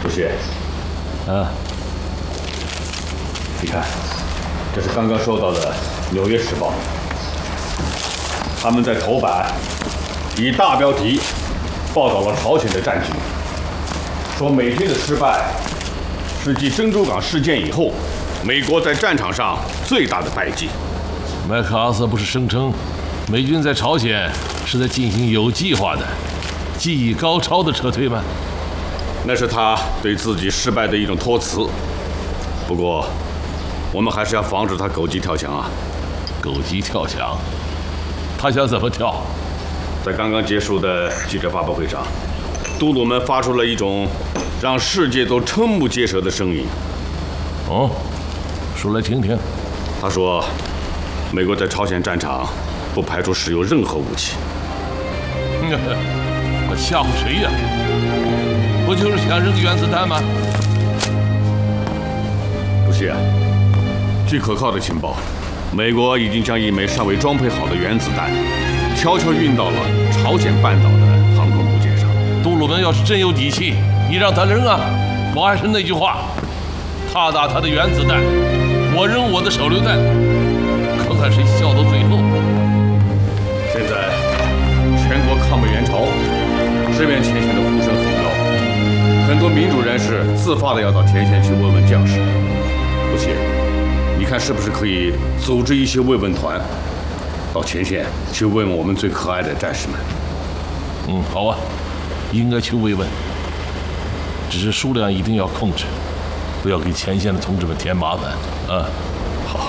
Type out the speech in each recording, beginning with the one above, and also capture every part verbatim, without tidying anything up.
主席， 啊， 你看，这是刚刚收到的《纽约时报》，他们在头版以大标题报道了朝鲜的战局，说美军的失败是继珍珠港事件以后，美国在战场上最大的败绩。 麦克阿瑟不是声称，美军在朝鲜是在进行有计划的、技艺高超的撤退吗？ 那是他对自己失败的一种托词。不过，我们还是要防止他狗急跳墙啊！ 狗急跳墙？他想怎么跳？ 在刚刚结束的记者发布会上，杜鲁门发出了一种让世界都瞠目结舌的声音。 哦，说来听听。 他说，美国在朝鲜战场不排除使用任何武器。 他吓唬谁呀？不就是想扔原子弹吗？ 主席，据可靠的情报，美国已经将一枚尚未装配好的原子弹悄悄运到了朝鲜半岛的航空母舰上。 杜鲁门要是真有底气，你让他扔啊！我还是那句话，他打他的原子弹，我扔我的手榴弹，看看谁笑到最后。 现在全国抗美援朝、支援前线的呼声很高，很多民主人士自发的要到前线去慰问将士。不行，你看是不是可以组织一些慰问团，到前线去慰问我们最可爱的战士们？ 嗯，好啊，应该去慰问，只是数量一定要控制，不要给前线的同志们添麻烦啊。 好。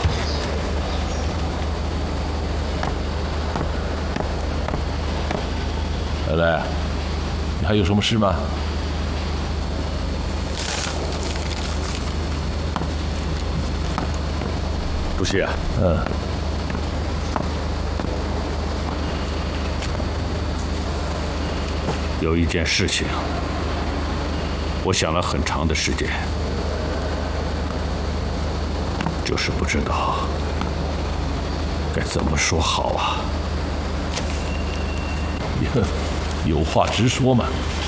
来来，你还有什么事吗？ 主席啊， 嗯， 有一件事情，我想了很长的时间，就是不知道该怎么说好啊。 有话直说嘛。